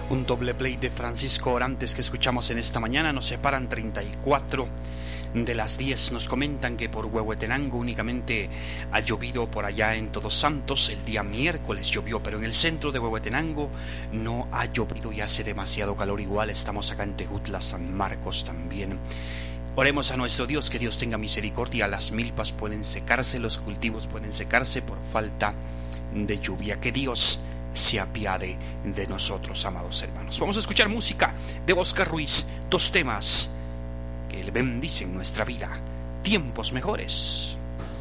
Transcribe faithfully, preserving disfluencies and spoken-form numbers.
Un doble play de Francisco Orantes que escuchamos en esta mañana. Nos separan treinta y cuatro de las diez. Nos comentan que por Huehuetenango únicamente ha llovido por allá en Todos Santos. El día miércoles llovió, pero en el centro de Huehuetenango no ha llovido y hace demasiado calor. Igual estamos acá en Tejutla, San Marcos también. Oremos a nuestro Dios, que Dios tenga misericordia. Las milpas pueden secarse, los cultivos pueden secarse por falta de lluvia. Que Dios se apiade de nosotros, amados hermanos. Vamos a escuchar música de Oscar Ruiz, dos temas que le bendicen nuestra vida. Tiempos mejores.